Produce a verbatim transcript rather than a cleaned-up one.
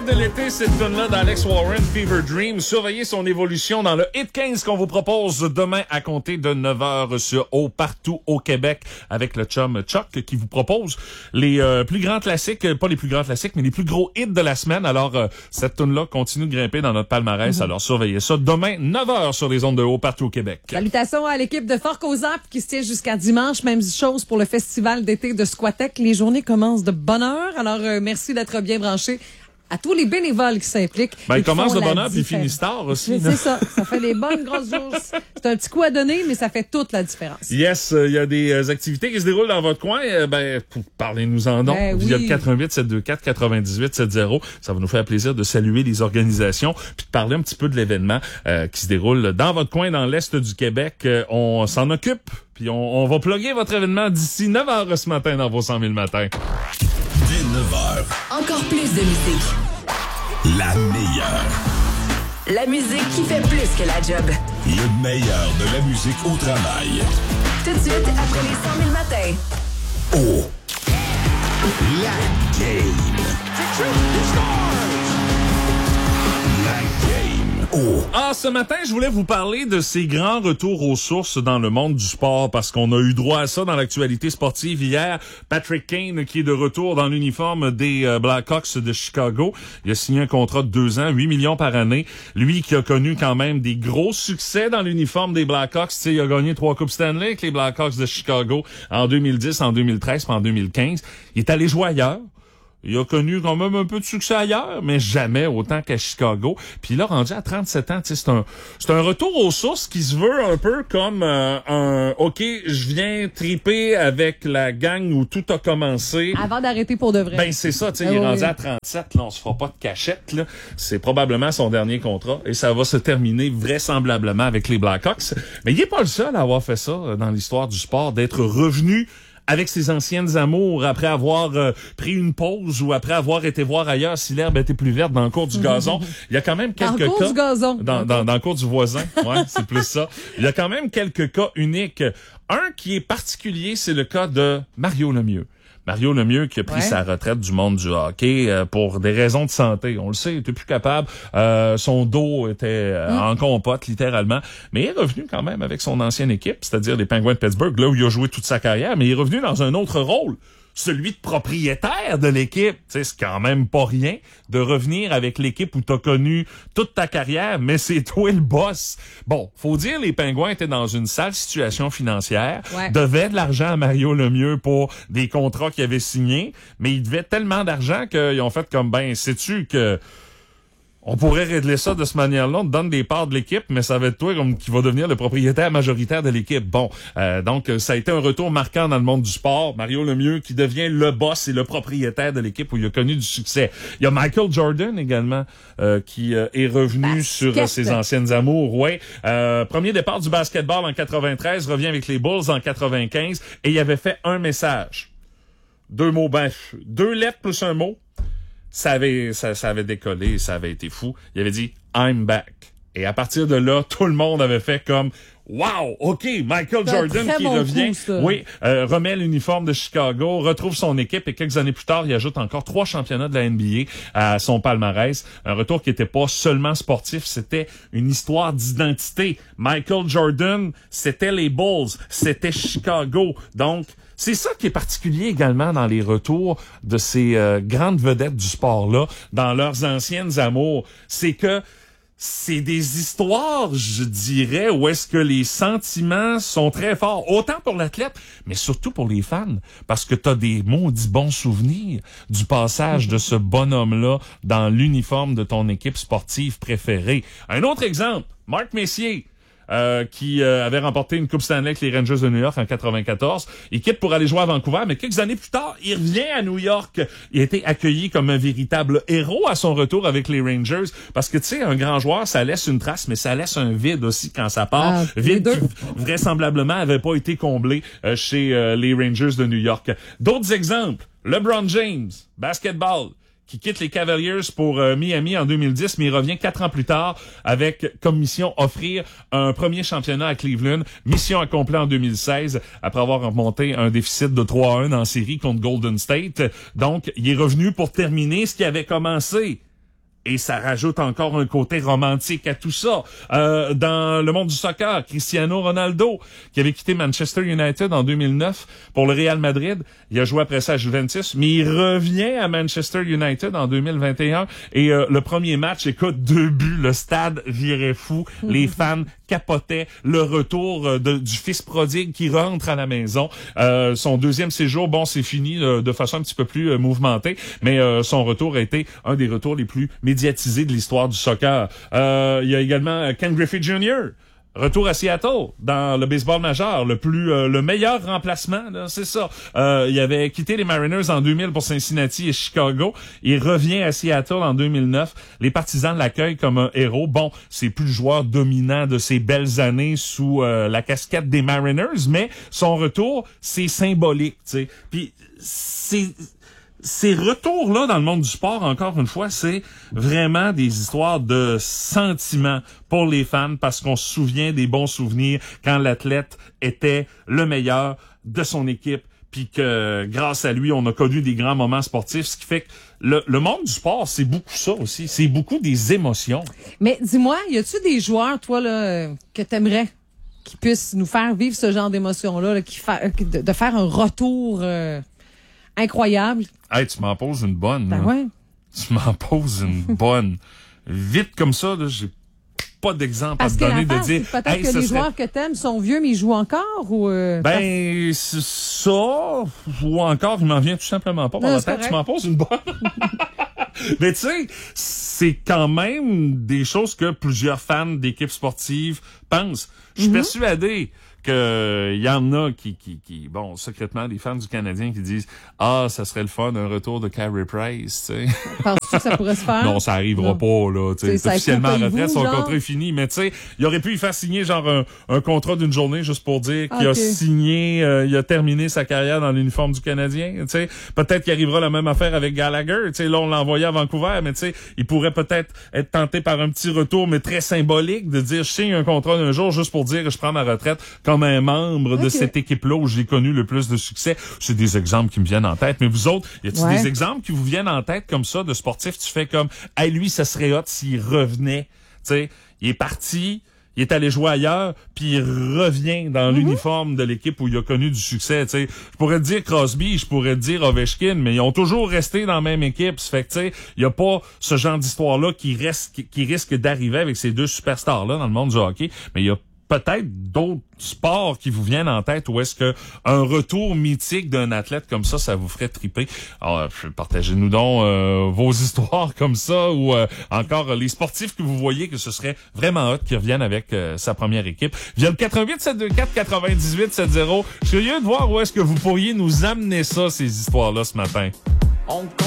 de l'été, cette tune-là d'Alex Warren, Fever Dream. Surveillez son évolution dans le Hit quinze qu'on vous propose demain à compter de neuf heures sur Haut partout au Québec avec le chum Chuck qui vous propose les euh, plus grands classiques, pas les plus grands classiques, mais les plus gros hits de la semaine. Alors, euh, cette tune-là continue de grimper dans notre palmarès. Mm-hmm. Alors, surveillez ça demain, neuf heures sur les ondes de Haut partout au Québec. Salutations à l'équipe de Fort Cozap qui se tient jusqu'à dimanche. Même chose pour le festival d'été de Squatec. Les journées commencent de bonne heure. Alors, euh, merci d'être bien branchés. À tous les bénévoles qui s'impliquent. Ben, ils commencent de bonne heure puis ils finissent tard aussi. C'est ça. Ça fait les bonnes grosses jours. C'est un petit coup à donner, mais ça fait toute la différence. Yes, il euh, y a des euh, activités qui se déroulent dans votre coin. Euh, ben, parlez-nous-en donc. Ben, via oui. le quatre un huit sept deux quatre quatre-vingt-dix-huit soixante. Ça va nous faire plaisir de saluer les organisations puis de parler un petit peu de l'événement euh, qui se déroule dans votre coin, dans l'Est du Québec. Euh, on s'en occupe puis on, on va plugger votre événement d'ici neuf heures ce matin dans vos cent mille matins. Dès neuf heures. Encore plus de musique. La meilleure. La musique qui fait plus que la job. Le meilleur de la musique au travail. Tout de suite après les cent mille matins. Oh. La game. La game. Oh. Ah, ce matin, je voulais vous parler de ces grands retours aux sources dans le monde du sport parce qu'on a eu droit à ça dans l'actualité sportive hier. Patrick Kane qui est de retour dans l'uniforme des euh, Blackhawks de Chicago. Il a signé un contrat de deux ans, huit millions par année. Lui qui a connu quand même des gros succès dans l'uniforme des Blackhawks. Tu sais, il a gagné trois Coupes Stanley avec les Blackhawks de Chicago en deux mille dix, en deux mille treize, puis en deux mille quinze. Il est allé jouer ailleurs. Il a connu quand même un peu de succès ailleurs, mais jamais autant qu'à Chicago. Puis là, rendu à trente-sept ans, c'est un c'est un retour aux sources qui se veut un peu comme euh, un « OK, je viens triper avec la gang où tout a commencé. » Avant d'arrêter pour de vrai. Ben c'est ça, tu sais, ah, il est oui. rendu à trente-sept, là, on se fera pas de cachette, là. C'est probablement son dernier contrat et ça va se terminer vraisemblablement avec les Blackhawks. Mais il est pas le seul à avoir fait ça dans l'histoire du sport, d'être revenu avec ses anciennes amours, après avoir euh, pris une pause ou après avoir été voir ailleurs si l'herbe était plus verte dans le cours du gazon. Il y a quand même quelques cas... Dans le cours du gazon. Dans, dans, dans le cours du voisin. Ouais, c'est plus ça. Il y a quand même quelques cas uniques. Un qui est particulier, c'est le cas de Mario Lemieux. Mario Lemieux qui a pris ouais. sa retraite du monde du hockey euh, pour des raisons de santé. On le sait, il était plus capable. Euh, son dos était euh, mm. en compote, littéralement. Mais il est revenu quand même avec son ancienne équipe, c'est-à-dire les Penguins de Pittsburgh, là où il a joué toute sa carrière. Mais il est revenu dans un autre rôle, celui de propriétaire de l'équipe. Tu sais, c'est quand même pas rien de revenir avec l'équipe où t'as connu toute ta carrière, mais c'est toi le boss. Bon, faut dire, les Pingouins étaient dans une sale situation financière, ouais. devaient de l'argent à Mario Lemieux pour des contrats qu'il avait signés, mais ils devaient tellement d'argent qu'ils ont fait comme, ben, sais-tu que on pourrait régler ça de cette manière-là, on te donne des parts de l'équipe, mais ça va être toi comme qui va devenir le propriétaire majoritaire de l'équipe. Bon, euh, donc ça a été un retour marquant dans le monde du sport. Mario Lemieux qui devient le boss et le propriétaire de l'équipe où il a connu du succès. Il y a Michael Jordan également euh, qui euh, est revenu Basket. sur euh, ses anciennes amours. Ouais, euh, premier départ du basketball en quatre-vingt-treize, revient avec les Bulls en quatre-vingt-quinze et il avait fait un message. Deux mots, ben, deux lettres plus un mot. Ça avait, ça, ça avait décollé, ça avait été fou. Il avait dit « I'm back ». Et à partir de là, tout le monde avait fait comme « Wow, OK, Michael Jordan qui bon revient, coup, oui, euh, remet l'uniforme de Chicago, retrouve son équipe et quelques années plus tard, il ajoute encore trois championnats de la N B A à son palmarès. Un retour qui était pas seulement sportif, c'était une histoire d'identité. Michael Jordan, c'était les Bulls, c'était Chicago. Donc, c'est ça qui est particulier également dans les retours de ces euh, grandes vedettes du sport-là, dans leurs anciennes amours. C'est que c'est des histoires, je dirais, où est-ce que les sentiments sont très forts, autant pour l'athlète, mais surtout pour les fans, parce que t'as des maudits bons souvenirs du passage de ce bonhomme-là dans l'uniforme de ton équipe sportive préférée. Un autre exemple, Marc Messier. Euh, qui euh, avait remporté une Coupe Stanley avec les Rangers de New York en quatre-vingt-quatorze. Il quitte pour aller jouer à Vancouver, mais quelques années plus tard, il revient à New York. Il a été accueilli comme un véritable héros à son retour avec les Rangers, parce que tu sais, un grand joueur, ça laisse une trace, mais ça laisse un vide aussi quand ça part. Ah, vide qui vraisemblablement avait pas été comblé euh, chez euh, les Rangers de New York. D'autres exemples, LeBron James, basketball, qui quitte les Cavaliers pour euh, Miami en deux mille dix, mais il revient quatre ans plus tard avec comme mission offrir un premier championnat à Cleveland. Mission accomplie en deux mille seize après avoir remonté un déficit de trois à un en série contre Golden State. Donc, il est revenu pour terminer ce qui avait commencé Et ça rajoute encore un côté romantique à tout ça. Euh, dans le monde du soccer, Cristiano Ronaldo, qui avait quitté Manchester United en deux mille neuf pour le Real Madrid, il a joué après ça à Juventus, mais il revient à Manchester United en deux mille vingt et un. Et euh, le premier match, écoute, deux buts, le stade virait fou, les fans capotaient, le retour euh, de, du fils prodigue qui rentre à la maison. Euh, son deuxième séjour, bon, c'est fini euh, de façon un petit peu plus euh, mouvementée, mais euh, son retour a été un des retours les plus médiatisé de l'histoire du soccer. Euh, il y a également Ken Griffey junior Retour à Seattle dans le baseball majeur, le plus euh, le meilleur remplacement, là, c'est ça. Euh, il avait quitté les Mariners en deux mille pour Cincinnati et Chicago. Il revient à Seattle en deux mille neuf. Les partisans l'accueillent comme un héros. Bon, c'est plus le joueur dominant de ces belles années sous euh, la casquette des Mariners, mais son retour, c'est symbolique, tu sais. Puis c'est ces retours-là dans le monde du sport, encore une fois, c'est vraiment des histoires de sentiments pour les fans parce qu'on se souvient des bons souvenirs quand l'athlète était le meilleur de son équipe puis que grâce à lui, on a connu des grands moments sportifs, ce qui fait que le, le monde du sport, c'est beaucoup ça aussi. C'est beaucoup des émotions. Mais dis-moi, y a-tu des joueurs, toi, là, que t'aimerais qui puissent nous faire vivre ce genre d'émotions-là, là, qui fa- de, de faire un retour... Euh... incroyable. Hey, tu m'en poses une bonne. Ben là. ouais. Tu m'en poses une bonne. Vite comme ça, là, j'ai pas d'exemple Parce à te que donner de l'affaire, dire. c'est peut-être hey, que ce les serait... joueurs que t'aimes sont vieux, mais ils jouent encore ou euh, Ben, c'est ça, ou encore, il m'en vient tout simplement pas par non, la c'est tête. correct. Tu m'en poses une bonne. Mais tu sais, c'est quand même des choses que plusieurs fans d'équipes sportives pensent. Je suis Mm-hmm. persuadé que y en a qui, qui, qui, bon, secrètement, des fans du Canadien qui disent « Ah, ça serait le fun, un retour de Carey Price, tu sais. » Penses-tu que ça pourrait se faire? Non, ça arrivera Non. pas, là, tu sais. C'est- ça Officiellement en coupe retraite, vous, son genre? contrat est fini. Mais tu sais, il aurait pu y faire signer genre un, un contrat d'une journée juste pour dire qu'il Ok. a signé, euh, il a terminé sa carrière dans l'uniforme du Canadien, tu sais. Peut-être qu'il arrivera la même affaire avec Gallagher, tu sais. Là, on l'a envoyé à Vancouver, mais tu sais, il pourrait peut-être être tenté par un petit retour, mais très symbolique, de dire je signe un contrat d'un jour juste pour dire que je prends ma retraite comme un membre de Ok. cette équipe-là où j'ai connu le plus de succès. C'est des exemples qui me viennent en tête. Mais vous autres, y a-t-il Ouais. des exemples qui vous viennent en tête comme ça de sportifs? Tu fais comme, hey, lui, ça serait hot s'il revenait. Tu sais, il est parti, il est allé jouer ailleurs, puis il revient dans Mm-hmm. l'uniforme de l'équipe où il a connu du succès. Tu sais, je pourrais te dire Crosby, je pourrais te dire Ovechkin, mais ils ont toujours resté dans la même équipe. Ça fait que tu sais, il y a pas ce genre d'histoire-là qui reste, qui, qui risque d'arriver avec ces deux superstars-là dans le monde du hockey. Mais il y a peut-être d'autres sports qui vous viennent en tête où est-ce que un retour mythique d'un athlète comme ça, ça vous ferait triper. Alors, partagez-nous donc euh, vos histoires comme ça ou euh, encore euh, les sportifs que vous voyez que ce serait vraiment hot qui reviennent avec euh, sa première équipe. Via le quatre-vingt-huit sept deux quatre quatre-vingt-dix-huit soixante. Je suis curieux de voir où est-ce que vous pourriez nous amener ça, ces histoires-là, ce matin. On